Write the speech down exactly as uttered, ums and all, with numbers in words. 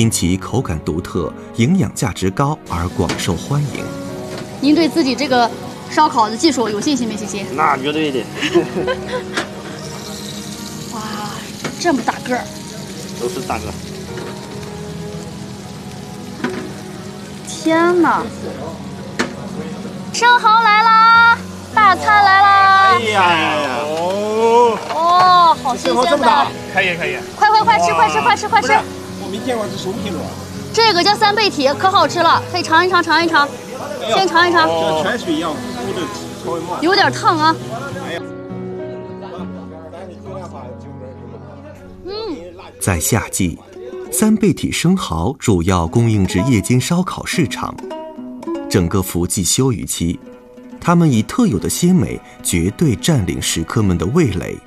因其口感独特、营养价值高而广受欢迎。 您对自己这个烧烤的技术有信心没信心？ 那绝对的。 哇，这么大个儿！ 都是大个。 天哪！生蚝来啦！大餐来啦！ 哎呀，哦， 哦，好新鲜的！ 可以可以， 快快快吃快吃快吃快吃！ 我没见过这熟皮螺。 这个叫三倍体，可好吃了，可以尝一尝尝一尝，先尝一尝。 像泉水一样咕咕的，稍微冒。 有点烫啊。 哎呀， 嗯， 在夏季，三倍体生蚝主要供应至夜间烧烤市场。整个伏季休渔期，它们以特有的鲜美绝对占领食客们的味蕾。